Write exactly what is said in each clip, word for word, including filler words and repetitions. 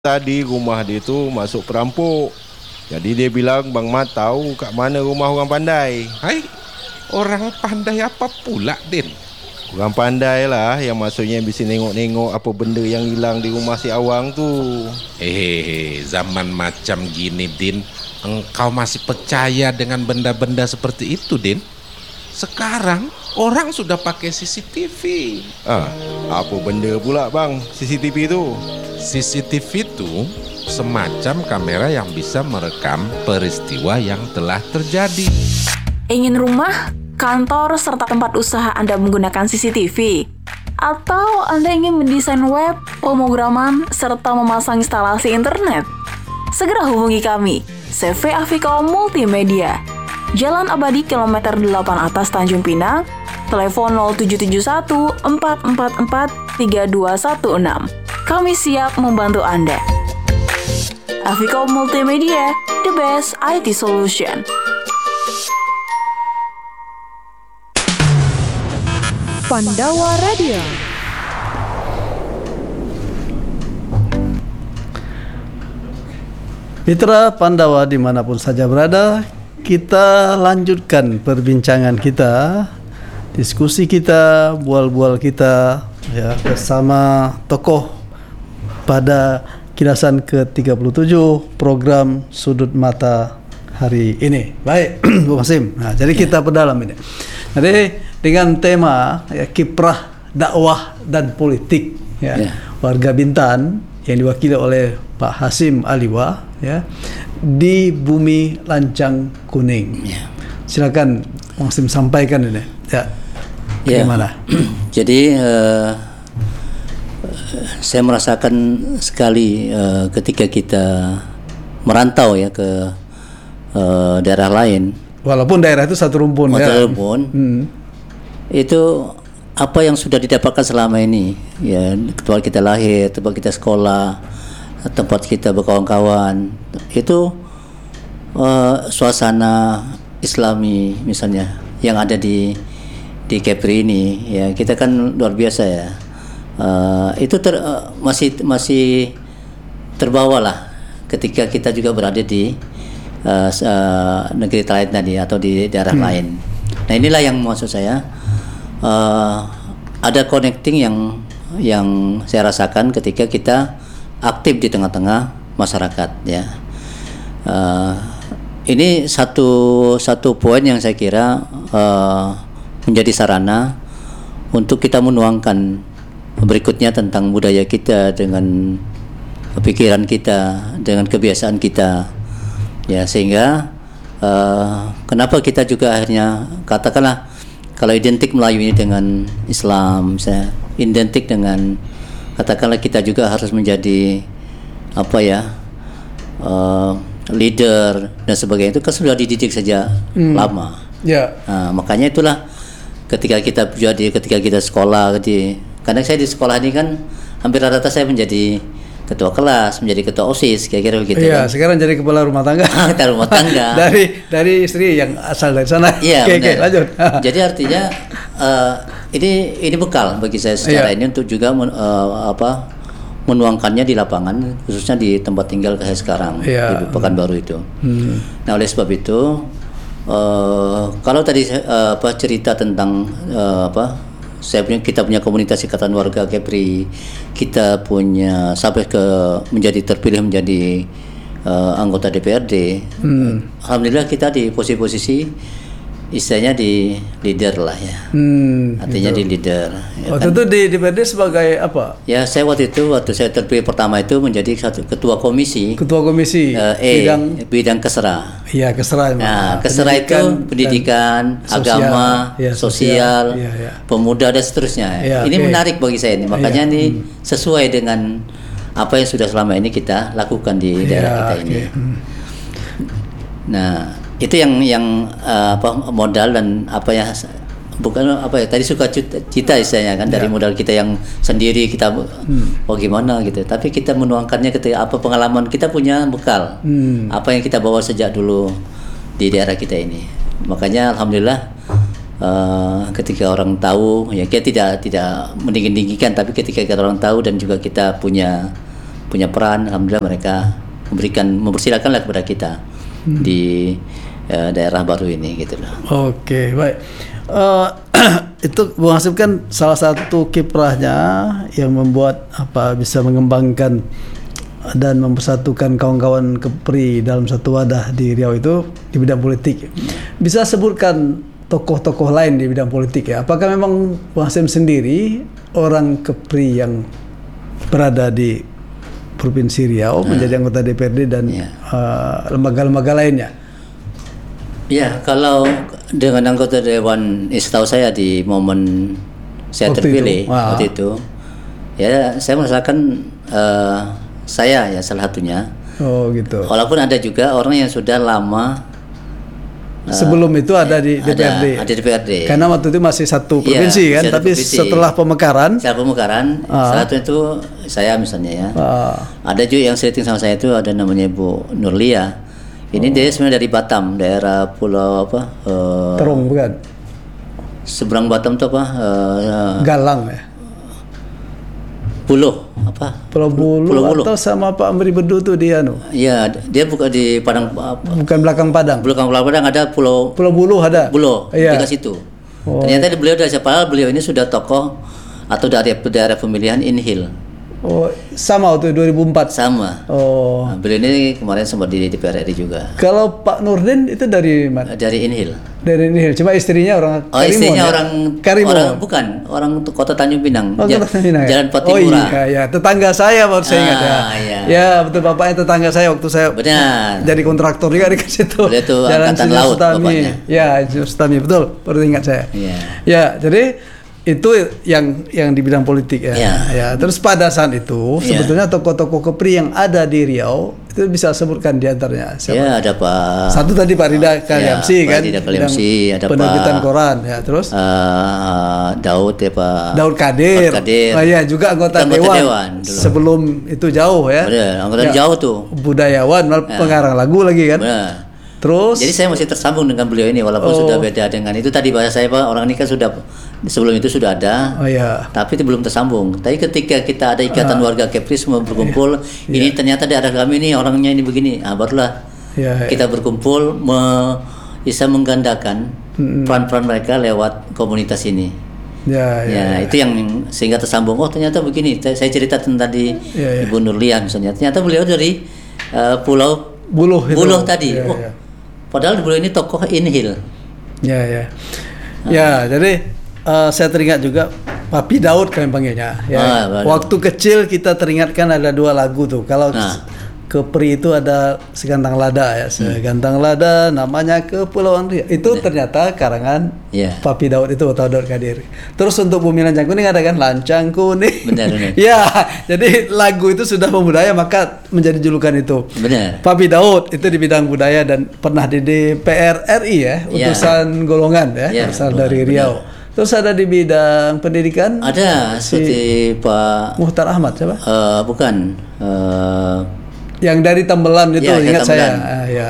Tadi rumah dia tu masuk perampok. Jadi dia bilang Bang Mat tahu kat mana rumah orang pandai. Hai, orang pandai apa pula, Din? Orang pandai lah yang maksudnya bisa nengok-nengok apa benda yang hilang di rumah si Awang tu. Eh, zaman macam gini, Din, engkau masih percaya dengan benda-benda seperti itu, Din? Sekarang orang sudah pakai C C T V. Ah, apa benda pula bang C C T V tu? C C T V itu semacam kamera yang bisa merekam peristiwa yang telah terjadi. Ingin rumah, kantor, serta tempat usaha Anda menggunakan C C T V? Atau Anda ingin mendesain web, pemrograman, serta memasang instalasi internet? Segera hubungi kami, C V Afiko Multimedia. Jalan Abadi kilometer delapan atas Tanjung Pinang, telepon nol tujuh tujuh satu empat empat empat tiga dua satu enam. Kami siap membantu Anda. Afiko Multimedia, the best I T solution. Pandawa Radio. Mitra Pandawa dimanapun saja berada, kita lanjutkan perbincangan kita, diskusi kita, bual-bual kita ya bersama tokoh pada kilasan ke tiga puluh tujuh program Sudut Mata hari ini. Baik, Bu Masim. Nah, jadi kita berdalam ini. Jadi dengan tema ya, kiprah dakwah dan politik ya, yeah. warga Bintan yang diwakili oleh Pak Hasim Aliwa ya di bumi lancang kuning. Yeah. Silakan Bang Hasim sampaikan ini. Ya. Bagaimana? Yeah. Jadi uh, saya merasakan sekali uh, ketika kita merantau ya ke uh, daerah lain. Walaupun daerah itu satu rumpun ya. rumpun. Hmm. Itu apa yang sudah didapatkan selama ini ya, tempat kita lahir, tempat kita sekolah, tempat kita berkawan-kawan, itu uh, suasana Islami misalnya yang ada di di Kepri ini ya, kita kan luar biasa ya. Uh, itu ter, uh, masih masih terbawa lah ketika kita juga berada di uh, uh, negeri lain tadi atau di daerah hmm. lain. Nah inilah yang maksud saya, uh, ada connecting yang yang saya rasakan ketika kita aktif di tengah-tengah masyarakat ya. Uh, ini satu satu poin yang saya kira uh, menjadi sarana untuk kita menuangkan berikutnya tentang budaya kita dengan pikiran kita, dengan kebiasaan kita ya, sehingga uh, kenapa kita juga akhirnya katakanlah kalau identik Melayu ini dengan Islam, saya identik dengan katakanlah kita juga harus menjadi apa ya uh, leader dan sebagainya, itu kan sudah dididik sejak hmm. lama. Ya. Nah, makanya itulah ketika kita jadi ketika kita sekolah di karena saya di sekolah ini kan hampir rata-rata saya menjadi ketua kelas, menjadi ketua OSIS, kira-kira begitu. Iya, kan? Sekarang jadi kepala rumah tangga. Kepala rumah tangga. dari dari istri yang asal dari sana. Iya, oke, oke, lanjut. Jadi artinya uh, ini ini bekal bagi saya secara iya. ini untuk juga men, uh, apa menuangkannya di lapangan, khususnya di tempat tinggal saya sekarang iya. di Pekanbaru itu. Hmm. Nah, oleh sebab itu uh, kalau tadi uh, apa cerita tentang uh, apa saya punya kita punya komunitas ikatan warga Kepri, kita punya sampai ke menjadi terpilih menjadi uh, anggota D P R D. Hmm. Alhamdulillah kita di posisi-posisi istilahnya di leader lah ya. Hmm, artinya gitu. Di leader. Ya waktu kan? Itu di D P R D sebagai apa? Ya saya waktu itu waktu saya terpilih pertama itu menjadi satu ketua komisi. Ketua komisi. Uh, E, bidang bidang Kesra. Iya Kesra. Nah Kesra itu pendidikan, agama, sosial, ya, sosial ya, ya. pemuda dan seterusnya. Ya, ini okay. menarik bagi saya ini. Makanya ya. ini hmm. sesuai dengan apa yang sudah selama ini kita lakukan di daerah ya, kita ini. Okay. Hmm. Nah. Itu yang yang uh, apa modal dan apa ya bukan apa ya tadi suka cita istilahnya kan ya. Dari modal kita yang sendiri kita hmm. oh gimana gitu, tapi kita menuangkannya ketika apa pengalaman kita punya bekal hmm. apa yang kita bawa sejak dulu di daerah kita ini. Makanya alhamdulillah uh, ketika orang tahu ya kita tidak tidak meninggi-tinggikan, tapi ketika kita orang tahu dan juga kita punya punya peran. Alhamdulillah mereka memberikan mempersilahkanlah kepada kita hmm. di uh, daerah baru ini gitu loh. Oke, baik. Uh, itu Bung Hasib kan salah satu kiprahnya yang membuat apa bisa mengembangkan dan mempersatukan kawan-kawan Kepri dalam satu wadah di Riau itu di bidang politik. Bisa sebutkan tokoh-tokoh lain di bidang politik ya? Apakah memang Bung Hasib sendiri orang Kepri yang berada di Provinsi Riau nah, menjadi anggota D P R D dan ya. uh, lembaga-lembaga lainnya? Ya, kalau dengan anggota Dewan, setahu saya di momen saya waktu terpilih itu. waktu itu, ya saya merasakan uh, saya ya salah satunya. Oh gitu. Walaupun ada juga orang yang sudah lama. Sebelum itu ada di D P R D. Ada, ada D P R D. Karena waktu itu masih satu provinsi ya, kan, satu tapi provinsi. Setelah pemekaran. Setelah pemekaran, ah. salah satu itu saya misalnya ya. Ah. Ada juga yang seleting sama saya itu ada namanya Bu Nurlia. Ini oh. dia sebenarnya dari Batam, daerah Pulau apa? Uh, Terong bukan? Seberang Batam itu apa? Uh, Galang ya. Pulau apa? Pulau Bulu, Pulau Bulu atau sama Pak Amri Bedu tuh dia nu. Iya, dia bukan di Padang apa? Bukan belakang Padang. Belakang Padang ada Pulau Pulau Bulu ada. Bulu iya. dekat situ. Oh. Ternyata beliau dari siapa? Beliau ini sudah tokoh atau dari daerah pemilihan Inhil. Oh, sama waktu dua ribu empat. Sama. Oh. Nah, beliau ini kemarin sempat di D P R R I juga. Kalau Pak Nurdin itu dari mana? Dari Inhil. Dari Inhil. Cuma istrinya orang Oh, Karimun, istrinya ya? orang Karimun. Orang bukan, orang Kota Tanjung Pinang. Oh, Kota Tanjung Pinang. Jalan Patimura. Oh iya, ya. Tetangga saya baru saya ah, ingat ya. Iya. Ya, betul bapaknya tetangga saya waktu saya Benar. jadi kontraktor juga di situ. Beliau itu Jalan Angkatan Laut Sutami. bapaknya. Ya, Sutami betul. Baru ingat saya. Iya. Ya, jadi itu yang yang di bidang politik ya. Ya. Ya, terus pada saat itu ya. sebetulnya tokoh-tokoh Kepri yang ada di Riau itu bisa sebutkan di antaranya siapa? Ya, ada Pak. Satu tadi Pak Rida Kaliamsi ya, kan. Pak Rida Kaliamsi, ada Pak penerbitan koran ya, terus uh, Daud ya Pak. Daud Kadir. Pak Kadir. Oh, ya, juga anggota, anggota dewan. dewan sebelum itu jauh ya. Benar, anggota ya, jauh tuh. Budayawan, malah ya. pengarang lagu lagi kan. Benar. Terus jadi saya masih tersambung dengan beliau ini walaupun oh. sudah beda dengan itu tadi bahasa saya Pak, orang ini kan sudah sebelum itu sudah ada. Oh iya. Tapi itu belum tersambung. Tapi ketika kita ada ikatan uh. warga Kepri semua berkumpul, iya. ini iya. ternyata daerah kami ini orangnya ini begini. Ah barulah iya, iya. kita berkumpul me, bisa menggandakan hmm. peran-peran mereka lewat komunitas ini. Ya, ya, ya, ya, itu yang sehingga tersambung. Oh ternyata begini. Saya cerita tentang tadi ya, ya. Ibu Nurlia misalnya. Ternyata beliau dari uh, Pulau Buluh, Buluh tadi. Ya, oh, ya. Padahal beliau ini tokoh Inhil. Ya, ya. Nah. Ya, jadi uh, saya teringat juga Papi Daud kami panggilnya. Ya. Ah, waktu kecil kita teringatkan ada dua lagu tuh. Kalau nah. Kepri itu ada Segantang Lada ya, Segantang hmm. Lada namanya Kepulauan Riau. Itu bener. Ternyata karangan yeah. Papi Daud itu atau Daud Kadir. Terus untuk Bumi Lancang Kuning ada kan Lancang Kuning. Benar, benar. Ya, jadi lagu itu sudah membudaya maka menjadi julukan itu. Benar. Papi Daud itu di bidang budaya dan pernah di D P R R I ya, utusan yeah. golongan ya, yeah, asal dari Riau. Benar. Terus ada di bidang pendidikan? Ada si seperti Pak Muhtar Ahmad siapa? Uh, bukan. Uh, Yang dari Tembelan itu ya, ingat saya. Ah, ya.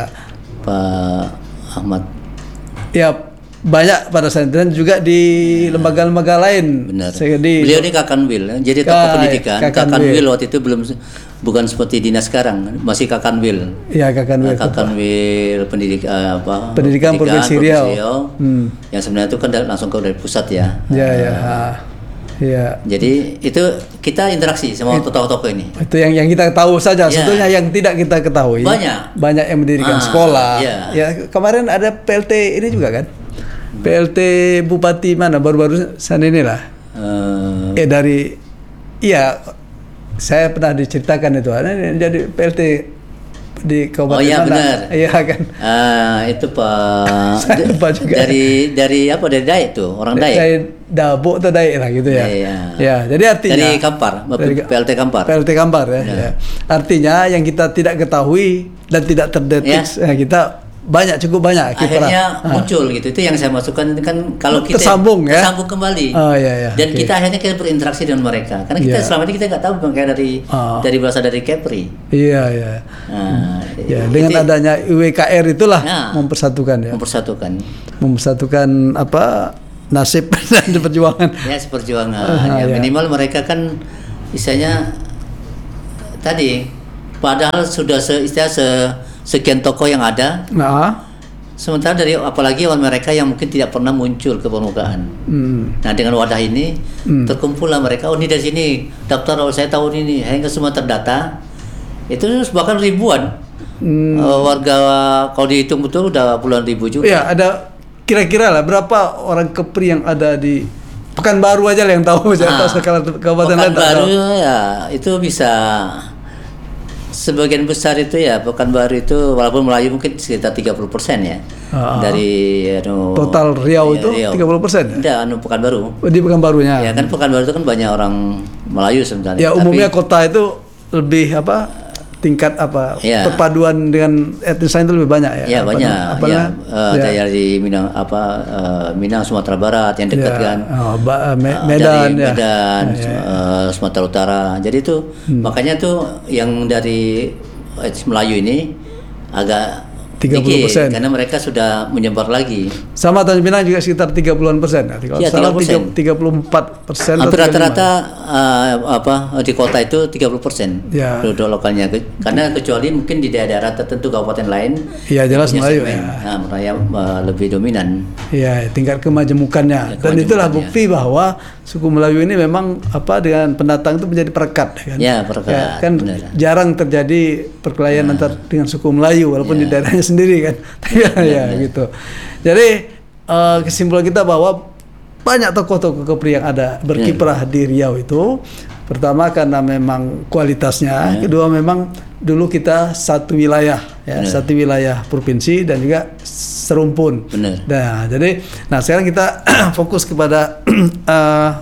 Pak Ahmad. Ya banyak pada saat itu dan juga di ya. lembaga-lembaga lain. Benar. Saya di, beliau ini Kakanwil, jadi tokoh pendidikan. Kakanwil waktu itu belum bukan seperti dinas sekarang, masih Kakanwil. Iya Kakanwil. Kakanwil pendidikan apa? Pendidikan, pendidikan Provinsi Riau. Hmm. Yang sebenarnya itu kan langsung ke dari pusat ya. Iya ya. Uh, Ya. Jadi itu kita interaksi sama tokoh-tokoh ini. Itu yang yang kita tahu saja. Ya. Sebetulnya yang tidak kita ketahui. Banyak. Banyak yang mendirikan ah, sekolah. Ya. ya. Kemarin ada P L T ini juga kan. P L T Bupati mana baru-baru sana inilah. Uh. Eh dari, iya saya pernah diceritakan itu. Jadi P L T di Kabupaten oh iya mana? Benar. Iya kan. Uh, itu Pak. Saya lupa juga. Dari dari apa dari Dayak tuh orang Dayak. Dari Dabuk atau Dayak lah gitu ya. Iya. Ya, jadi artinya dari Kampar, dari, P L T Kampar. P L T Kampar ya. ya. Artinya yang kita tidak ketahui dan tidak terdeteksi ya. kita banyak cukup banyak kiprah. Akhirnya ah. muncul gitu. Itu yang saya masukkan kan kalau kita tersambung ya. Tersambung kembali. Oh iya iya. Dan okay. kita akhirnya kita berinteraksi dengan mereka. Karena kita yeah. selama ini kita nggak tahu kayak dari oh. dari berasal dari Kepri. Iya iya. Nah, ya dengan itu, adanya I W K R itulah nah, mempersatukan ya. Mempersatukan. Mempersatukan apa nasib dan perjuangan. Ya, perjuangan. Uh, ya, ya minimal mereka kan misalnya tadi padahal sudah se, istilah se, sekian tokoh yang ada. Nah, sementara dari apalagi mereka yang mungkin tidak pernah muncul ke permukaan. Hmm. Nah dengan wadah ini hmm. terkumpullah mereka. Oh ini dari sini daftar. Oh saya tahun ini hingga semua terdata. Itu bahkan ribuan hmm. uh, warga kalau dihitung betul udah puluhan ribu juga. Ya ada kira-kira lah berapa orang Kepri yang ada di Pekanbaru aja lah yang tahu, saya tahu skala kabupaten lain tak tahu. Pekanbaru ya itu bisa sebagian besar itu ya Pekanbaru itu walaupun Melayu mungkin sekitar tiga puluh persen ya. Uh, dari anu, total Riau itu Riau. tiga puluh persen. Tidak, anu Pekanbaru. Oh, di Pekanbarunya. Ya kan Pekanbaru itu kan banyak orang Melayu sebenarnya. Ya umumnya tapi, kota itu lebih apa? Tingkat apa ya. Perpaduan dengan etnis lain itu lebih banyak ya. Ya banyak. Apa, ya, uh, ya. Dari Minang apa uh, Minang Sumatera Barat yang dekat ya. Kan. Oh, ba, me, Medan dari ya. Medan ya, ya. Uh, Sumatera Utara. Jadi itu hmm. makanya tuh yang dari etnis Melayu ini agak tiga puluh persen karena mereka sudah menyebar lagi. Sama Tanjung Pinang juga sekitar tiga puluhan persen. Ya, tiga puluh persen. tiga puluh empat persen. Hampir rata-rata uh, apa di kota itu tiga puluh persen ya. Penduduk lokalnya. Karena kecuali mungkin di daerah tertentu kabupaten lain. Iya jelas Melayu ya. Nah, Melayu uh, lebih dominan. Iya, tingkat kemajemukannya. Ya, dan itulah bukti bahwa suku Melayu ini memang apa dengan pendatang itu menjadi perekat kan. Ya, perekat. Ya, kan benar. Jarang terjadi perkelahian nah. antar dengan suku Melayu walaupun ya. Di daerahnya sendiri kan. ya, ya gitu. Jadi uh, kesimpulan kita bahwa banyak tokoh-tokoh Kepri yang ada berkiprah ya. Di Riau itu. Pertama karena memang kualitasnya, ya. Kedua memang dulu kita satu wilayah ya, benar. Satu wilayah provinsi dan juga serumpun. Benar. Nah, jadi nah sekarang kita fokus kepada uh,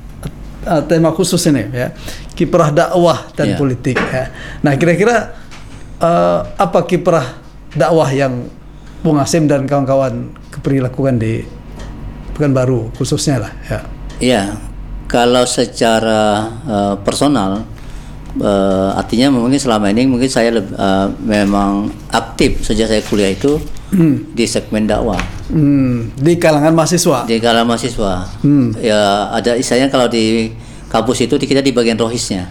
uh, tema khusus ini ya, kiprah dakwah dan ya. Politik ya. Nah, kira-kira uh, apa kiprah dakwah yang Bung Hasim dan kawan-kawan Kepri lakukan di Pekanbaru khususnya lah ya. Iya. Kalau secara uh, personal, uh, artinya mungkin selama ini mungkin saya lebih, uh, memang aktif sejak saya kuliah itu hmm. di segmen dakwah. Hmm. Di kalangan mahasiswa. Di kalangan mahasiswa. Hmm. Ya ada istilahnya kalau di kampus itu kita di bagian rohisnya.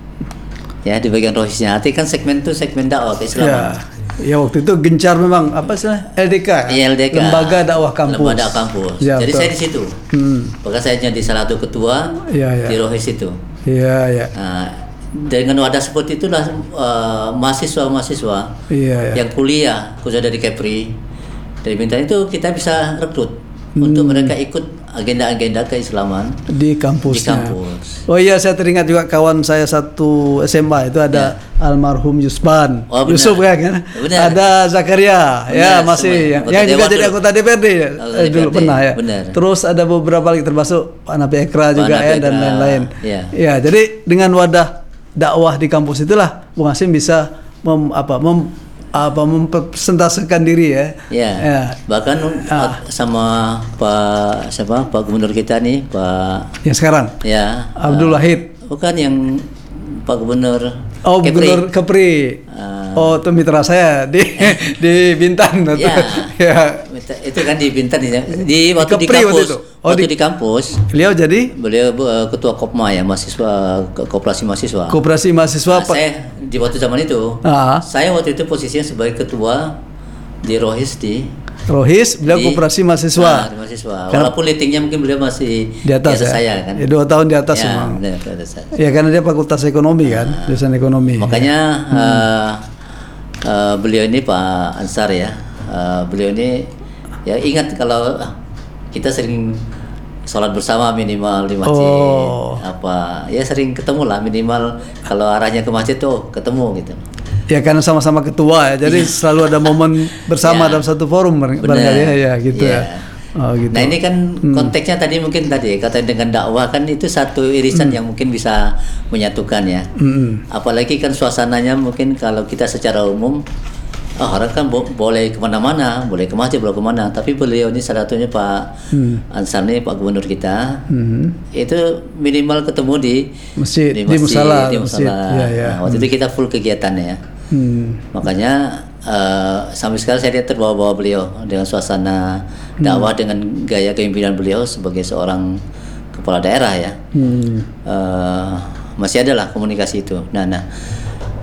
Ya di bagian rohisnya. Artinya kan segmen itu segmen dakwah keislaman. Ya. Ya waktu itu gencar memang apa sih L D K, ya, L D K Lembaga Dakwah Kampus. Lembaga Dakwah Kampus. Ya, jadi betul. Saya di situ. Hmm. Bahkan saya jadi salah satu ketua ya, ya. Di Rohis itu. Iya ya. Nah, dengan wadah seperti itulah uh, mahasiswa-mahasiswa ya, ya. Yang kuliah khususnya dari Kepri dari Bintan itu kita bisa rekrut hmm. untuk mereka ikut agenda-agenda keislaman di kampusnya. Di kampus. Oh iya, saya teringat juga kawan saya satu S M A itu ada ya. Almarhum Yusban, oh, Yusuf kan, benar. Ada Zakaria, benar, ya masih yang, yang juga jadi anggota D P R D ya, eh, dulu pernah ya. Benar. Terus ada beberapa lagi termasuk Pak Nabi Ekra juga ya dan lain-lain. Ya. Ya, jadi dengan wadah dakwah di kampus itulah Bung Hasim bisa mem, apa mem, apa mempresentasikan diri ya. Ya. Ya. Bahkan ah. sama Pak siapa Pak Gubernur kita nih Pak. Yang sekarang. Ya. Abdul Wahid. Bukan yang Pak Gubernur. Oh, Kepri. Gubernur Kepri. Uh, oh, itu mitra saya di di Bintan. Ya. Ya. Itu kan di Bintan di waktu di, di kampus. Waktu, oh, waktu di, di kampus. Beliau jadi? Beliau uh, ketua Kopma ya, mahasiswa koperasi mahasiswa. Koperasi mahasiswa. Nah, saya di waktu zaman itu, uh-huh. saya waktu itu posisinya sebagai ketua di Rohis di Rohis, beliau koperasi mahasiswa. Nah, di mahasiswa. Walaupun ratingnya mungkin beliau masih di atas, di atas ya? Saya kan. Ya, dua tahun di atas ya, memang. Benar, di atas saya. Ya karena dia fakultas ekonomi kan, nah, jurusan ekonomi. Makanya hmm. uh, uh, beliau ini Pak Ansar ya, uh, beliau ini ya ingat kalau kita sering sholat bersama minimal di masjid, oh. apa ya sering ketemu lah minimal kalau arahnya ke masjid tuh ketemu gitu. Ya karena sama-sama ketua ya, jadi selalu ada momen bersama ya. Dalam satu forum barangkali ya, ya gitu ya. ya. Oh, gitu. Nah ini kan hmm. konteksnya tadi mungkin tadi kata dengan dakwah kan itu satu irisan hmm. yang mungkin bisa menyatukan ya. Hmm. Apalagi kan suasananya mungkin kalau kita secara umum, oh, orang kan bo- boleh kemana-mana, boleh ke masjid, boleh kemana. Tapi beliau ini salah satunya Pak hmm. Ansar nih, Pak Gubernur kita, hmm. itu minimal ketemu di masjid, di, masjid, di musala, di musala. Ya, ya. Nah, waktu hmm. itu kita full kegiatannya ya. Hmm. Makanya uh, sampai sekarang saya lihat terbawa-bawa beliau dengan suasana dakwah hmm. dengan gaya kepemimpinan beliau sebagai seorang kepala daerah ya. Hmm. Uh, masih ada lah komunikasi itu. Nah, nah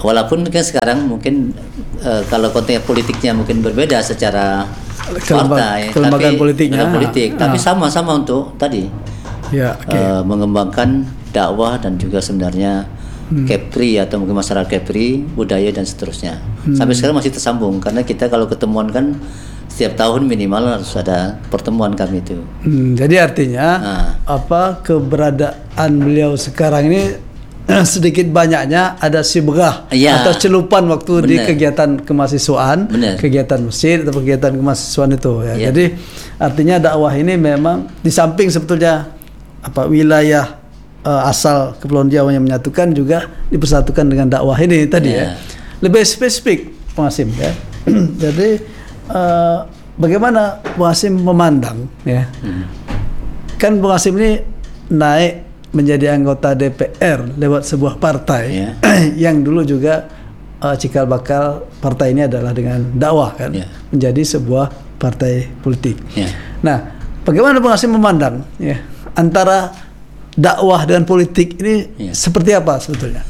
walaupun kan sekarang mungkin uh, kalau konteks politiknya mungkin berbeda secara Kelembaga, partai, kelembagaan tapi politiknya, politik, ah. tapi sama-sama untuk tadi Ya, okay. uh, mengembangkan dakwah dan juga sebenarnya hmm. Kepri atau mungkin masyarakat Kepri, budaya dan seterusnya. Hmm. Sampai sekarang masih tersambung karena kita kalau ketemuan kan setiap tahun minimal harus ada pertemuan kami itu. Hmm, jadi artinya nah. apa keberadaan beliau sekarang ini sedikit banyaknya ada sibrah ya. atau celupan waktu Bener. di kegiatan kemahasiswaan, Bener. kegiatan masjid atau kegiatan kemahasiswaan itu. Ya. Ya. Jadi artinya dakwah ini memang di samping sebetulnya apa wilayah uh, asal Kepulauan Riau yang menyatukan juga dipersatukan dengan dakwah ini tadi ya. ya. Lebih spesifik Bang Hasim ya. Jadi uh, bagaimana Bang Hasim memandang ya. Hmm. Kan Bang Hasim ini naik menjadi anggota D P R lewat sebuah partai yeah. yang dulu juga uh, cikal bakal partai ini adalah dengan dakwah kan yeah. menjadi sebuah partai politik. Yeah. Nah, bagaimana Bang Hasim memandang ya antara dakwah dan politik ini yeah. seperti apa sebetulnya?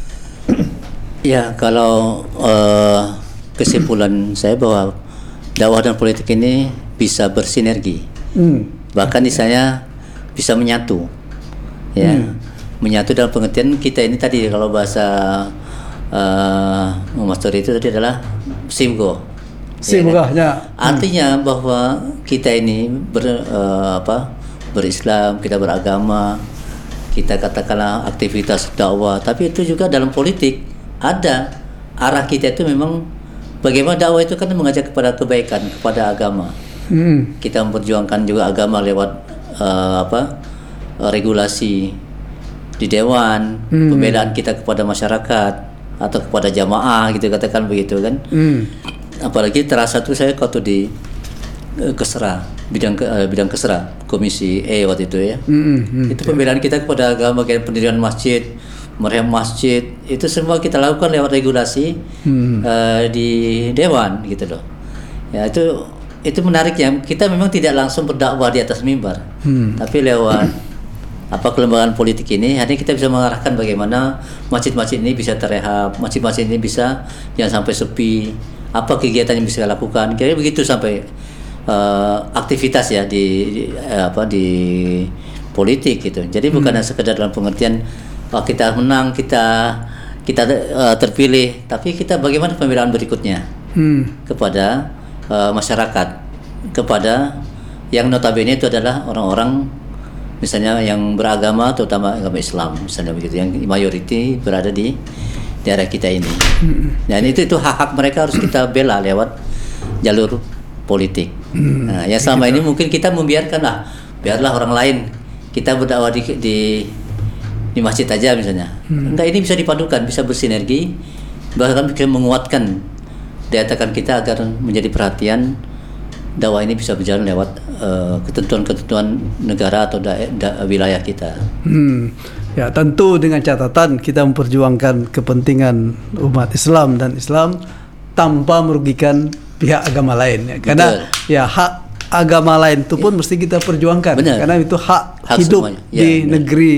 Ya, kalau uh, kesimpulan saya bahwa dakwah dan politik ini bisa bersinergi, hmm. bahkan misalnya bisa menyatu. Ya, hmm. menyatu dalam pengertian kita ini tadi kalau bahasa uh, Mas Tori itu tadi adalah simgo. Simgahnya. Ya, kan? Artinya hmm. bahwa kita ini ber, uh, apa, berislam, kita beragama, kita katakanlah aktivitas dakwah, tapi itu juga dalam politik ada arah kita itu memang bagaimana dakwah itu kan mengajak kepada kebaikan, kepada agama. Hmm. Kita memperjuangkan juga agama lewat uh, apa? regulasi di dewan, hmm. pembelaan kita kepada masyarakat atau kepada jamaah gitu katakan begitu kan. Hmm. Apalagi terasa tuh saya waktu di uh, Kesra, bidang uh, bidang Kesra, komisi E waktu itu ya. Hmm. Hmm. Itu pembelaan kita kepada agama, kayak pendirian masjid, merehab masjid, itu semua kita lakukan lewat regulasi hmm. uh, di dewan gitu loh. Ya itu itu menarik ya. Kita memang tidak langsung berdakwah di atas mimbar, hmm. tapi lewat apa kelembagaan politik ini, hari ini kita bisa mengarahkan bagaimana masjid-masjid ini bisa terrehab, masjid-masjid ini bisa jangan sampai sepi, apa kegiatan yang bisa lakukan, kira-kira begitu sampai uh, aktivitas ya di, di apa di politik gitu. Jadi hmm. bukan hanya sekedar dalam pengertian oh, kita menang, kita kita uh, terpilih, tapi kita bagaimana pembelaan berikutnya hmm. kepada uh, masyarakat, kepada yang notabene itu adalah orang-orang misalnya yang beragama, terutama agama Islam, misalnya begitu, yang mayoriti berada di daerah kita ini. Hmm. Dan itu itu hak-hak mereka harus kita bela lewat jalur politik. Hmm. Nah, yang selama ini mungkin kita membiarkan lah, biarlah orang lain, kita berdakwah di di, di masjid aja misalnya. Hmm. Enggak, ini bisa dipadukan, bisa bersinergi, bahkan bisa menguatkan daya tekan kita agar menjadi perhatian. Dakwah ini bisa berjalan lewat uh, ketentuan-ketentuan negara atau da- da- wilayah kita. Hmm. Ya, tentu dengan catatan kita memperjuangkan kepentingan umat Islam dan Islam tanpa merugikan pihak agama lain. Ya. Karena Betul. ya hak agama lain itu pun ya. mesti kita perjuangkan. Benar. Karena itu hak, hak hidup ya, di benar. negeri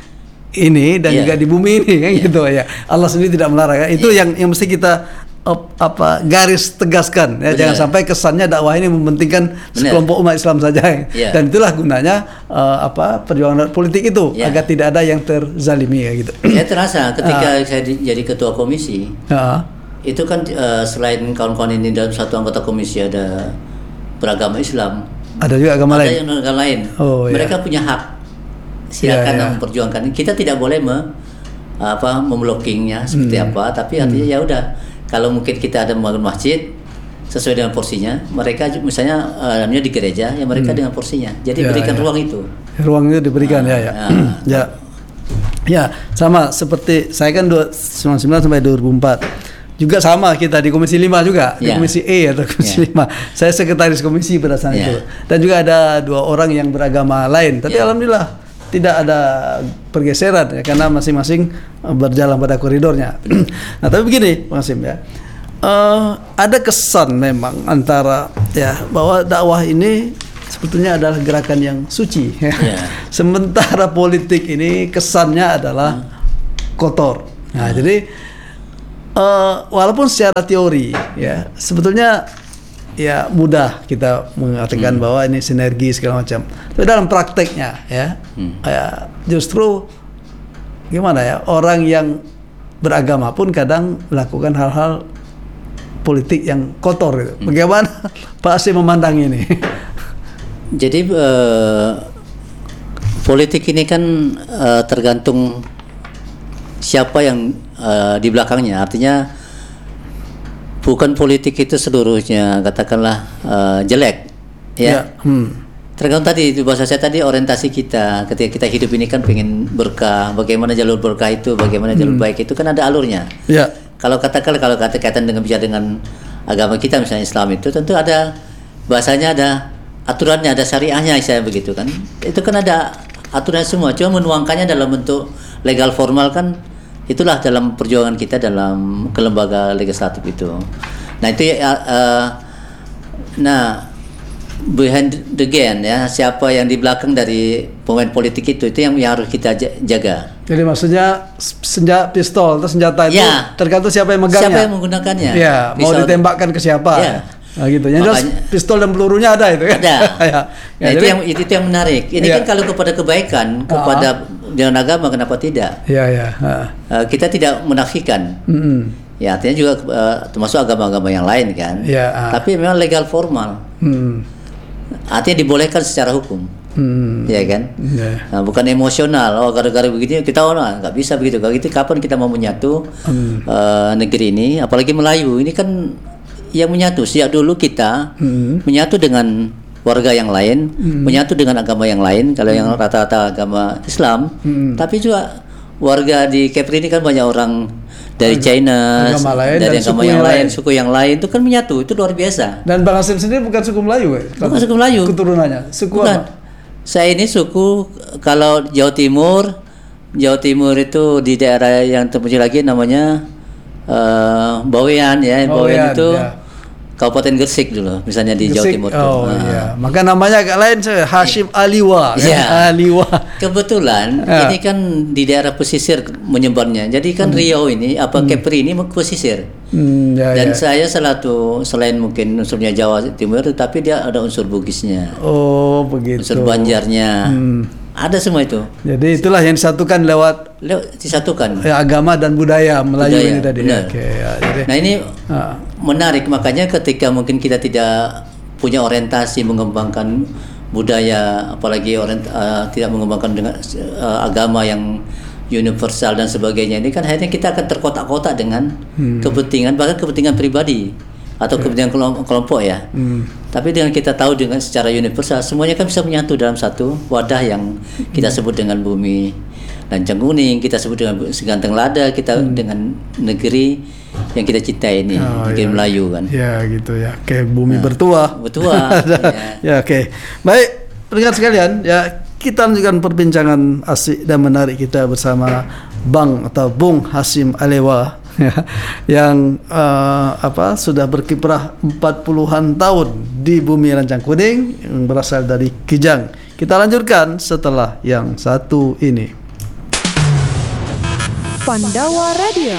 ini dan ya. juga di bumi ini kan ya. gitu ya. Allah sendiri tidak melarang. Ya. Itu ya. yang yang mesti kita Op, apa garis tegaskan ya, jangan sampai kesannya dakwah ini mementingkan Bener. sekelompok umat Islam saja yeah. dan itulah gunanya uh, apa perjuangan politik itu yeah. agar tidak ada yang terzalimi ya gitu. Saya terasa ketika uh, saya di, jadi ketua komisi uh, itu kan uh, selain kawan-kawan ini dalam satu anggota komisi ada beragama Islam, ada juga agama ada lain, yang agama lain. Oh, mereka yeah. punya hak, silakan yeah, yeah. memperjuangkan. Kita tidak boleh me, apa memblokingnya seperti hmm. apa, tapi artinya hmm. ya udah. Kalau mungkin kita ada membangun masjid sesuai dengan porsinya, mereka misalnya uh, namanya di gereja, ya mereka hmm. dengan porsinya. Jadi ya, berikan ya. ruang itu. Ruang itu diberikan ah, ya ya. Ah, ya. Ya, sama seperti saya kan sembilan puluh sembilan sampai dua ribu empat. Juga sama kita di Komisi lima juga, ya. di Komisi E atau Komisi ya. lima. Saya sekretaris komisi pada saat ya. itu. Dan juga ada dua orang yang beragama lain. Tapi ya. alhamdulillah tidak ada pergeseran ya, karena masing-masing berjalan pada koridornya. Nah, tapi begini, Bang Hasim ya, uh, ada kesan memang antara ya bahwa dakwah ini sebetulnya adalah gerakan yang suci. Ya. Yeah. Sementara politik ini kesannya adalah kotor. Nah, yeah. jadi uh, walaupun secara teori ya sebetulnya ya mudah kita mengatakan hmm. bahwa ini sinergi segala macam. Tapi dalam prakteknya ya, hmm. ya justru gimana ya, orang yang beragama pun kadang melakukan hal-hal politik yang kotor gitu. Hmm. Bagaimana Pak Hasim memandang ini? Jadi uh, politik ini kan uh, tergantung siapa yang uh, di belakangnya. Artinya bukan politik itu seluruhnya katakanlah uh, jelek, ya. ya. Hmm. Tergantung tadi itu bahasa saya tadi, orientasi kita ketika kita hidup ini kan pengen berkah. Bagaimana jalur berkah itu, bagaimana jalur hmm. baik itu kan ada alurnya. Ya. Kalau katakanlah kalau kata kaitan dengan bicara dengan agama kita misalnya Islam itu tentu ada bahasanya, ada aturannya, ada syariahnya, saya begitu kan. Itu kan ada aturan semua. Cuma menuangkannya dalam bentuk legal formal kan, itulah dalam perjuangan kita dalam ke lembaga legislatif itu. Nah itu ya, uh, nah behind the game ya, siapa yang di belakang dari pemain politik itu, itu yang harus kita jaga. Jadi maksudnya senjata pistol atau senjata itu ya, tergantung siapa yang megangnya. Siapa yang menggunakannya? Ya, mau pistol ditembakkan ke siapa? Ya. Nah gitu. Yang jelas pistol dan pelurunya ada itu kan? Ada. ya. Ya, itu yang itu yang menarik. Ini ya. Kan kalau kepada kebaikan, kepada dengan agama, kenapa tidak? Iya ya. Uh, kita tidak menafikan. Mm-hmm. Ya artinya juga uh, termasuk agama-agama yang lain kan. Ya, uh. Tapi memang legal formal. Mm. Artinya dibolehkan secara hukum. Hmm. Ya kan, yeah. Nah, bukan emosional. Oh gara-gara begini kita orang nggak bisa begitu. Kalau gitu kapan kita mau menyatu hmm. uh, negeri ini, apalagi Melayu ini kan yang menyatu sejak dulu kita hmm. menyatu dengan warga yang lain, hmm. menyatu dengan agama yang lain. Kalau hmm. yang rata-rata agama Islam, hmm. tapi juga warga di Kepri ini kan banyak orang dari China, agama lain, dari agama yang, yang lain, lain, suku yang lain itu kan menyatu, itu luar biasa. Dan Bang Hasim sendiri bukan suku Melayu, eh? Bukan suku Melayu. Keturunannya, suku bukan. apa? Saya ini suku kalau Jawa Timur, Jawa Timur itu di daerah yang terpencil lagi namanya uh, Bawean ya, Bawean itu. Ya. Kabupaten Gresik dulu, misalnya di Gresik, Jawa Timur. Oh nah. iya, maka namanya agak lain, Hashim Aliwa. Ya. Aliwa. Kebetulan ya. Ini kan di daerah pesisir menyebarnya. Jadi kan hmm. Riau ini, apa hmm. Kepri ini pesisir. Hmm, ya, Dan ya. Saya selalu selain mungkin unsurnya Jawa Timur, tapi dia ada unsur Bugisnya. Oh begitu. Unsur Banjarnya. Hmm. Ada semua itu. Jadi itulah yang disatukan lewat, lewat disatukan. Ya, agama dan budaya Melayu budaya, ini tadi. Oke, ya, jadi, nah ini ah. menarik, makanya ketika mungkin kita tidak punya orientasi mengembangkan budaya, apalagi orient, uh, tidak mengembangkan dengan uh, agama yang universal dan sebagainya, ini kan akhirnya kita akan terkotak-kotak dengan hmm. kepentingan, bahkan kepentingan pribadi atau kepentingan kelompok ya. Hmm. Tapi dengan kita tahu dengan secara universal semuanya kan bisa menyatu dalam satu wadah yang kita sebut dengan bumi Lancang Kuning, kita sebut dengan Seganteng Lada, kita hmm. dengan negeri yang kita cintai ini, oh, negeri ya. Melayu kan. Ya gitu ya. Oke, bumi nah, bertua. Bertua. ya, ya oke. Baik, pendengar sekalian, ya kita lanjutkan perbincangan asik dan menarik kita bersama Bang atau Bung Hasim Aliwa. Ya, yang uh, apa sudah berkiprah empat puluhan tahun di bumi Lancang Kuning yang berasal dari Kijang. Kita lanjutkan setelah yang satu ini. Pandawa Radio.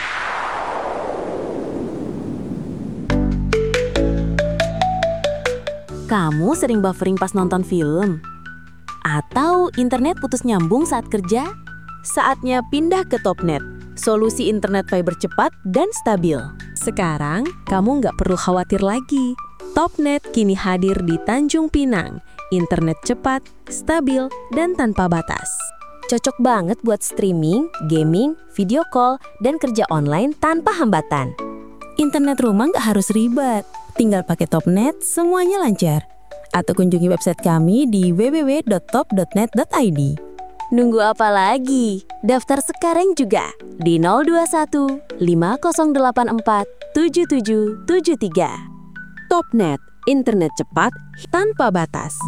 Kamu sering buffering pas nonton film? Atau internet putus nyambung saat kerja? Saatnya pindah ke Topnet. Solusi internet fiber cepat dan stabil. Sekarang, kamu nggak perlu khawatir lagi. Topnet kini hadir di Tanjung Pinang. Internet cepat, stabil, dan tanpa batas. Cocok banget buat streaming, gaming, video call, dan kerja online tanpa hambatan. Internet rumah nggak harus ribet. Tinggal pakai Topnet, semuanya lancar. Atau kunjungi website kami di w w w dot top dot net dot i d. Nunggu apa lagi? Daftar sekarang juga di nol dua satu lima nol delapan empat tujuh tujuh tujuh tiga. Topnet, internet cepat tanpa batas.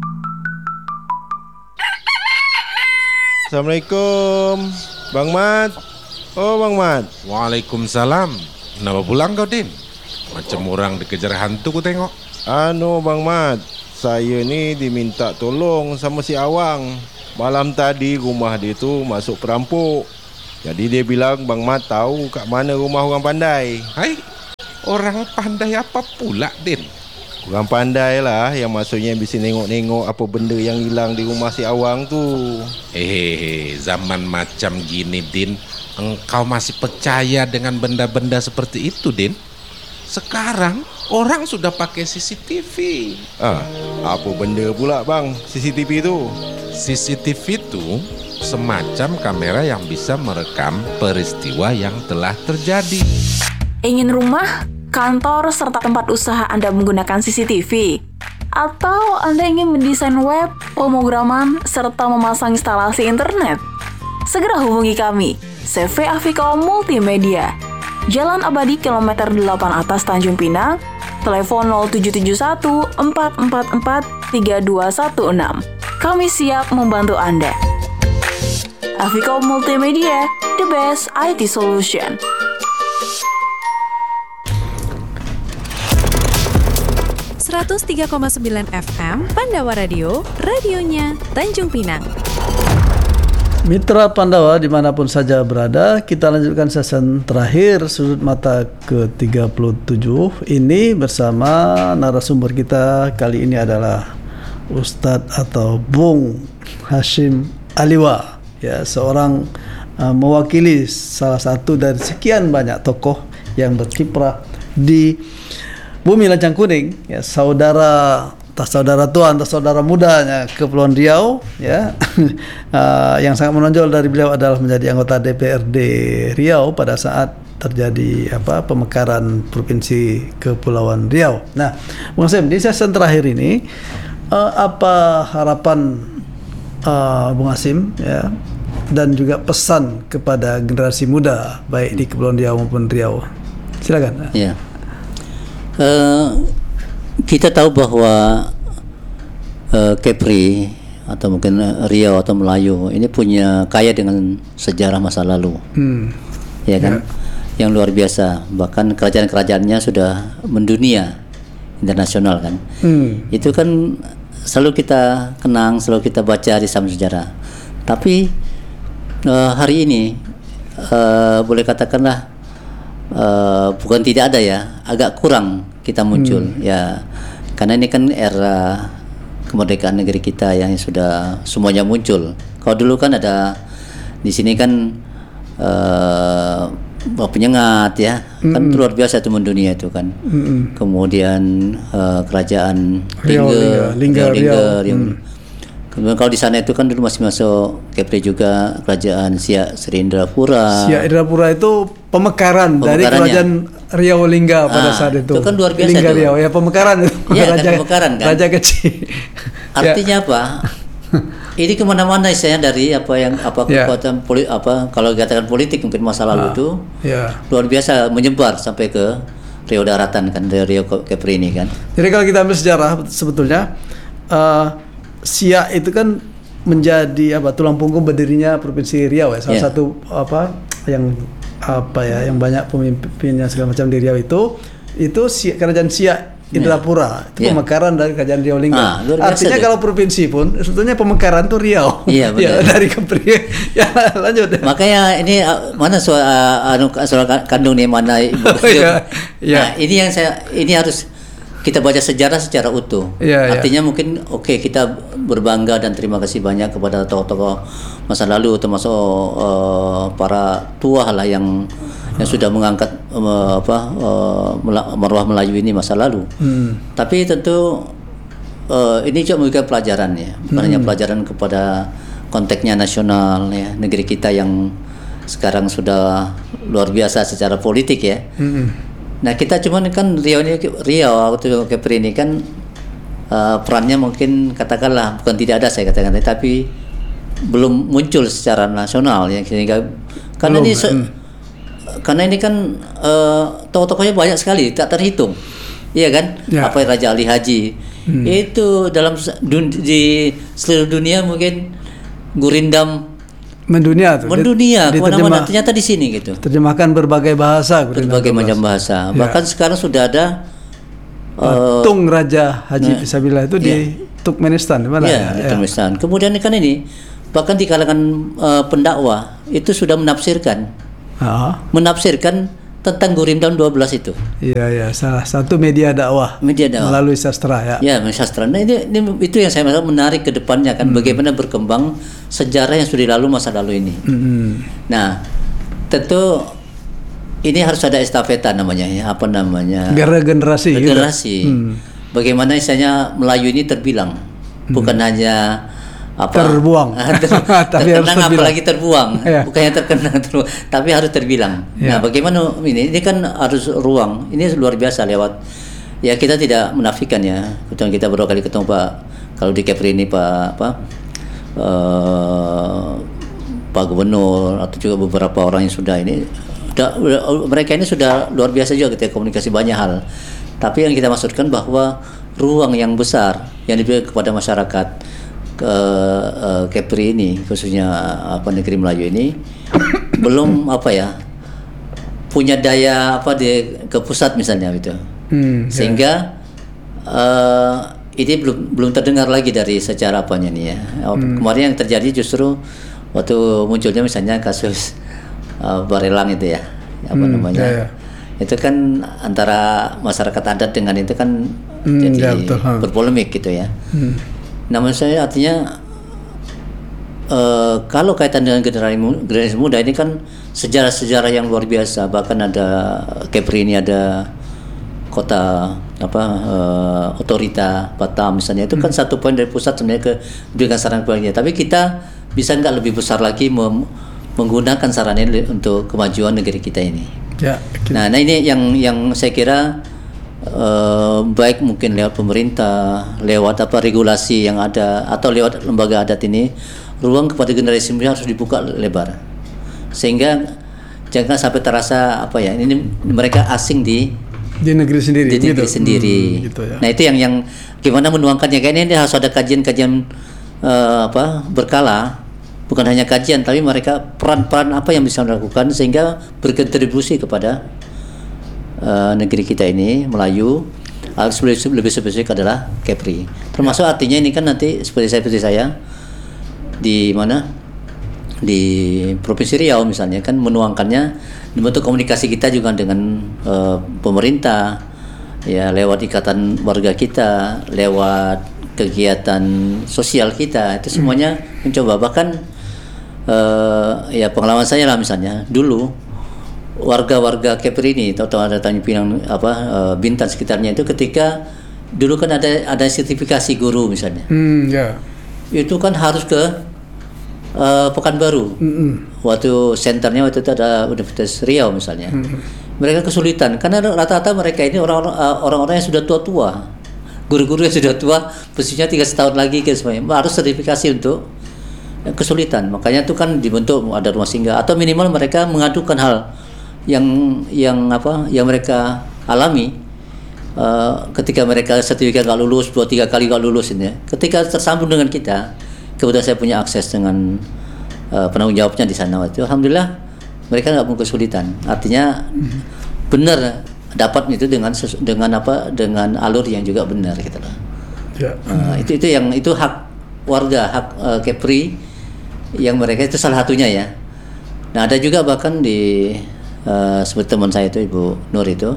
Assalamualaikum, Bang Mat. Oh, Bang Mat. Waalaikumsalam. Kenapa pulang kau, Din? Macam orang dikejar hantu ku tengok. Anu, Bang Mat, saya ni diminta tolong sama si Awang. Malam tadi rumah dia tu masuk perampok. Jadi dia bilang Bang Mat tahu kat mana rumah orang pandai. Hai, orang pandai apa pula, Din? Orang pandai lah yang maksudnya bisa nengok-nengok apa benda yang hilang di rumah si Awang tu. Hehehe, zaman macam gini, Din, engkau masih percaya dengan benda-benda seperti itu, Din? Sekarang orang sudah pakai C C T V. Ah, apa benda pula bang C C T V tu? C C T V itu semacam kamera yang bisa merekam peristiwa yang telah terjadi. Ingin rumah, kantor, serta tempat usaha Anda menggunakan C C T V? Atau Anda ingin mendesain web, pemrograman, serta memasang instalasi internet? Segera hubungi kami, C V Afiko Multimedia, Jalan Abadi kilometer delapan atas Tanjung Pinang, telepon nol tujuh tujuh satu empat empat empat tiga dua satu enam. Kami siap membantu Anda. Afiko Multimedia, the best I T solution. seratus tiga koma sembilan F M Pandawa Radio, radionya Tanjung Pinang. Mitra Pandawa dimanapun saja berada, kita lanjutkan season terakhir sudut mata ke tiga puluh tujuh ini bersama narasumber kita kali ini adalah Ustadz atau Bung Hashim Aliwa, ya, seorang uh, mewakili salah satu dari sekian banyak tokoh yang berkiprah di Bumi Lancang Kuning, ya, saudara tas saudara tua, tas saudara mudanya Kepulauan Riau, ya. uh, yang sangat menonjol dari beliau adalah menjadi anggota D P R D Riau pada saat terjadi apa pemekaran Provinsi Kepulauan Riau. Nah, Bung Hashim, di season terakhir ini uh, apa harapan uh, Bung Hashim, ya, dan juga pesan kepada generasi muda baik di Kepulauan Riau maupun Riau? Silakan. Ya. Uh, kita tahu bahwa uh, Kepri atau mungkin Riau atau Melayu ini punya kaya dengan sejarah masa lalu, hmm. ya kan, yeah. yang luar biasa. Bahkan kerajaan-kerajaannya sudah mendunia, internasional kan. Hmm. Itu kan selalu kita kenang, selalu kita baca di samping sejarah. Tapi uh, hari ini uh, boleh katakanlah uh, bukan tidak ada ya, agak kurang kita muncul, hmm. ya, karena ini kan era kemerdekaan negeri kita yang sudah semuanya muncul. Kalau dulu kan ada di sini kan uh, penyengat, ya, hmm. kan luar biasa itu mendunia itu kan. Hmm. Kemudian uh, kerajaan Lingga, Lingga, Lingga yang hmm. kemudian kalau di sana itu kan dulu masih masuk Kepri juga kerajaan Siak Serindrapura. Siak Serindrapura itu pemekaran dari kerajaan Riau Lingga pada ah, saat itu. Itu kan luar biasa. Lingga itu. Riau, ya, pemekaran itu. Ya, raja, kan pemekaran kan. Raja kecil. Artinya apa? Ini kemana-mana istilahnya dari apa yang apa kekuatan yeah. politik, apa kalau dikatakan politik mungkin masa lalu ah, itu yeah. luar biasa menyebar sampai ke Riau Daratan kan, dari Riau Kepri ini kan. Jadi kalau kita ambil sejarah sebetulnya uh, Siak itu kan menjadi apa tulang punggung berdirinya Provinsi Riau, ya, salah yeah. satu apa yang apa ya yang banyak pemimpinnya segala macam di Riau itu itu Siak, kerajaan Siak Indrapura, yeah. itu yeah. pemekaran dari kerajaan Riau Lingga. Ah, artinya kalau provinsi pun sebetulnya pemekaran tuh Riau. Iya, ya, dari Kepri. Ya, lanjut. Makanya ini mana soal anu soal kandung nih mana ibu. ya, ya. Nah, ini yang saya ini harus kita baca sejarah secara utuh. Ya, artinya ya. mungkin oke okay, kita berbangga dan terima kasih banyak kepada tokoh-tokoh masa lalu, termasuk uh, para tua lah yang yang sudah mengangkat uh, apa uh, marwah Melayu ini masa lalu. Hmm. Tapi tentu uh, ini juga memberikan pelajaran, ya, bukan hmm. hanya pelajaran kepada konteksnya nasional, ya, negeri kita yang sekarang sudah luar biasa secara politik, ya. Hmm. Nah, kita cuman kan Riau ini Riau atau Kepri ini kan uh, perannya mungkin katakanlah bukan tidak ada saya katakan, tapi belum muncul secara nasional, ya, sehingga karena belum. ini se- hmm. karena ini kan uh, tokoh-tokohnya banyak sekali tak terhitung, iya kan? Ya. Apa Raja Ali Haji hmm. itu dalam dun- di seluruh dunia mungkin gurindam mendunia tuh. Mendunia kemana-mana ternyata di sini gitu. Terjemahkan berbagai bahasa, berbagai macam bahasa. Ya. Bahkan sekarang sudah ada uh, Tung Raja Haji Fisabilillah itu ya. di Turkmenistan, di mana? Ya, di Turkmenistan. Ya. Kemudian kan ini bahkan di kalangan uh, pendakwah itu sudah menafsirkan, Ah. menafsirkan tentang Gurim tahun dua belas itu. Iya, ya, salah satu media dakwah. Media dakwah. Melalui sastra ya. Ya, sastra. Nah, ini, ini itu yang saya menarik ke depannya kan, hmm. bagaimana berkembang sejarah yang sudah lalu masa lalu ini. Hmm. Nah, tentu ini harus ada estafeta namanya ya, apa namanya? Generasi. Generasi. Gitu. Hmm. Bagaimana misalnya Melayu ini terbilang, hmm. bukan hanya apa terbuang, tapi terkenang apalagi terbuang, ya. Bukannya terkenang terbuang, tapi harus terbilang. Ya. Nah, bagaimana ini? Ini kan harus ruang. Ini luar biasa lewat. Ya kita tidak menafikan ya. Kemudian kita beberapa kali ketemu Pak, kalau di Kepri ini Pak apa uh, Pak Gubernur atau juga beberapa orang yang sudah ini, sudah, mereka ini sudah luar biasa juga ketika komunikasi banyak hal. Tapi yang kita maksudkan bahwa ruang yang besar yang diberikan kepada masyarakat ke uh, Kepri ini, khususnya apa negeri Melayu ini belum apa ya punya daya apa di ke pusat misalnya gitu, hmm, sehingga yeah. uh, ini belum belum terdengar lagi dari secara apanya nih ya. Hmm. Kemarin yang terjadi justru waktu munculnya misalnya kasus uh, Barelang itu ya, apa hmm, namanya? Yeah, yeah. Itu kan antara masyarakat adat dengan itu kan hmm, jadi ya, betul, huh. berpolemik gitu ya. Hmm. Namun saya artinya uh, kalau kaitan dengan generasi, generasi muda ini kan sejarah-sejarah yang luar biasa. Bahkan ada Kepri ini ada kota apa uh, otorita Batam misalnya, itu kan hmm. satu poin dari pusat sebenarnya ke berikan saran kepadanya. Tapi kita bisa nggak lebih besar lagi mem- menggunakan saran ini untuk kemajuan negeri kita ini. Ya, nah, nah ini yang yang saya kira Uh, baik mungkin lewat pemerintah, lewat apa regulasi yang ada atau lewat lembaga adat ini, ruang kepada generasi muda harus dibuka lebar, sehingga jangan sampai terasa apa ya ini mereka asing di di negeri sendiri, di negeri gitu. sendiri. Hmm, gitu ya. Nah itu yang yang gimana menuangkannya, kayaknya ini harus ada kajian-kajian uh, apa berkala, bukan hanya kajian tapi mereka peran-peran apa yang bisa dilakukan sehingga berkontribusi kepada Uh, negeri kita ini Melayu. Harus lebih, lebih spesifik adalah Kepri. Termasuk artinya ini kan nanti seperti saya seperti saya di mana di Provinsi Riau misalnya kan menuangkannya bentuk komunikasi kita juga dengan uh, pemerintah ya, lewat ikatan warga kita, lewat kegiatan sosial kita, itu semuanya hmm. mencoba. Bahkan uh, ya pengalaman saya lah misalnya dulu warga-warga Kepri ini atau ada Tanjung Pinang apa uh, Bintan sekitarnya itu ketika dulu kan ada ada sertifikasi guru misalnya, hmm, yeah. itu kan harus ke uh, Pekanbaru. Mm-hmm. Waktu senternya waktu itu ada Universitas Riau misalnya, mm-hmm. mereka kesulitan karena rata-rata mereka ini orang-orang uh, orang-orang yang sudah tua-tua, guru-guru yang sudah tua, posisinya tiga setahun lagi ke semuanya harus sertifikasi untuk uh, kesulitan. Makanya itu kan dibentuk ada rumah singgah atau minimal mereka mengadukan hal yang yang apa yang mereka alami uh, ketika mereka sertifikat nggak lulus dua tiga kali nggak lulus ini. Ketika tersambung dengan kita, kebetulan saya punya akses dengan uh, penanggung jawabnya di sana waktu itu, alhamdulillah mereka nggak punya kesulitan. Artinya benar dapat itu dengan dengan apa dengan alur yang juga benar gitu loh. Ya. Uh, itu itu yang itu hak warga, hak uh, Kepri yang mereka itu salah satunya ya. Nah ada juga bahkan di Uh, seperti teman saya itu Ibu Nur itu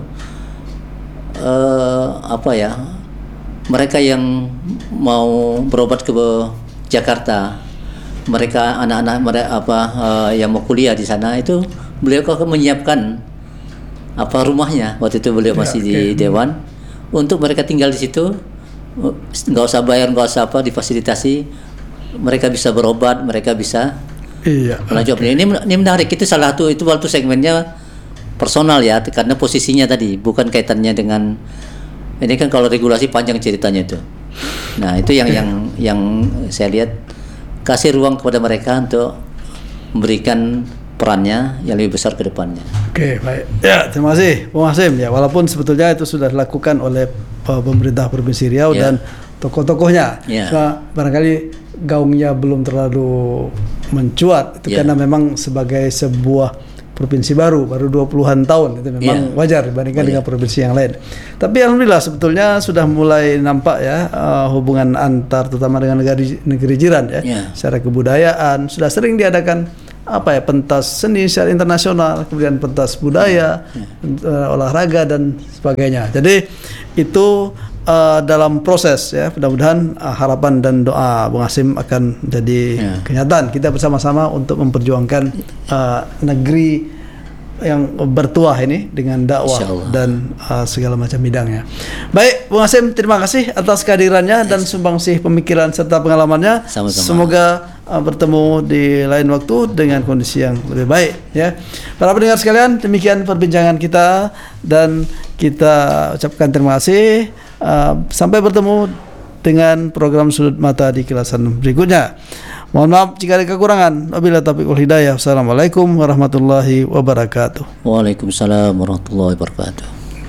uh, apa ya mereka yang mau berobat ke Jakarta, mereka anak-anak mereka apa uh, yang mau kuliah di sana itu beliau kok menyiapkan apa rumahnya waktu itu beliau masih ya, okay. di Dewan untuk mereka tinggal di situ, nggak usah bayar nggak usah apa difasilitasi, mereka bisa berobat, mereka bisa iya. Lanjut okay. ini ini menarik, itu salah satu itu waktu segmennya personal ya, karena posisinya tadi bukan kaitannya dengan ini kan kalau regulasi panjang ceritanya itu. Nah itu yang yang yang saya lihat kasih ruang kepada mereka untuk memberikan perannya yang lebih besar ke depannya. Oke baik. Ya terima kasih Bung Hasim ya, walaupun sebetulnya itu sudah dilakukan oleh pemerintah Provinsi Riau ya. Dan tokoh-tokohnya. Ya. Nah, barangkali gaungnya belum terlalu mencuat itu ya. Karena memang sebagai sebuah provinsi baru, baru dua puluhan tahun, itu memang yeah. wajar dibandingkan wajar. dengan provinsi yang lain. Tapi alhamdulillah sebetulnya sudah mulai nampak ya uh, hubungan antar terutama dengan negeri negeri jiran ya, yeah. secara kebudayaan sudah sering diadakan apa ya pentas seni secara internasional, kemudian pentas budaya, yeah. uh, olahraga dan sebagainya. Jadi itu Uh, dalam proses ya, mudah-mudahan uh, harapan dan doa Bung Hasim akan jadi ya. kenyataan. Kita bersama-sama untuk memperjuangkan uh, negeri yang bertuah ini dengan dakwah dan uh, segala macam bidangnya. Baik, Bung Hasim, terima kasih atas kehadirannya yes. dan sumbangsih pemikiran serta pengalamannya. Sama-sama. Semoga uh, bertemu di lain waktu dengan kondisi yang lebih baik ya. Para pendengar sekalian, demikian perbincangan kita dan kita ucapkan terima kasih. Uh, sampai bertemu dengan program Sudut Mata di kilasan berikutnya. Mohon maaf jika ada kekurangan. Wabillahi taufiq wal hidayah. Wassalamualaikum warahmatullahi wabarakatuh. Waalaikumsalam warahmatullahi wabarakatuh.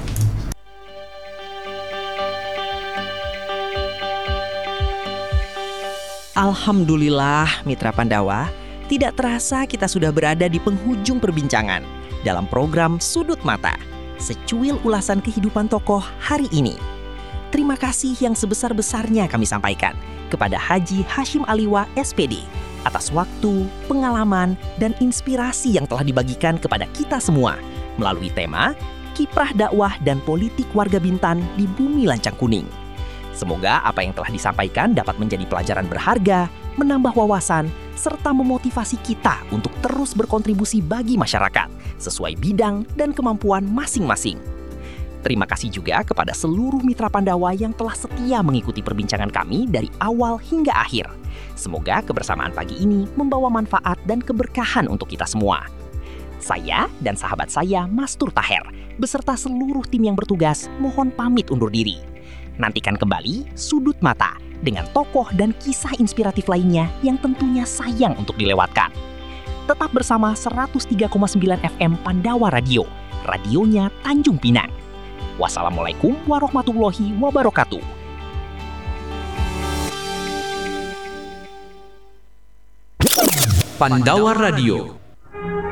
Alhamdulillah Mitra Pandawa, tidak terasa kita sudah berada di penghujung perbincangan dalam program Sudut Mata, secuil ulasan kehidupan tokoh hari ini. Terima kasih yang sebesar-besarnya kami sampaikan kepada Haji Hashim Aliwa S P D atas waktu, pengalaman, dan inspirasi yang telah dibagikan kepada kita semua melalui tema Kiprah Dakwah dan Politik Warga Bintan di Bumi Lancang Kuning. Semoga apa yang telah disampaikan dapat menjadi pelajaran berharga, menambah wawasan, serta memotivasi kita untuk terus berkontribusi bagi masyarakat sesuai bidang dan kemampuan masing-masing. Terima kasih juga kepada seluruh Mitra Pandawa yang telah setia mengikuti perbincangan kami dari awal hingga akhir. Semoga kebersamaan pagi ini membawa manfaat dan keberkahan untuk kita semua. Saya dan sahabat saya, Mastur Taher, beserta seluruh tim yang bertugas, mohon pamit undur diri. Nantikan kembali Sudut Mata dengan tokoh dan kisah inspiratif lainnya yang tentunya sayang untuk dilewatkan. Tetap bersama seratus tiga koma sembilan F M Pandawa Radio, radionya Tanjung Pinang. Wassalamualaikum warahmatullahi wabarakatuh. Pandawa Radio,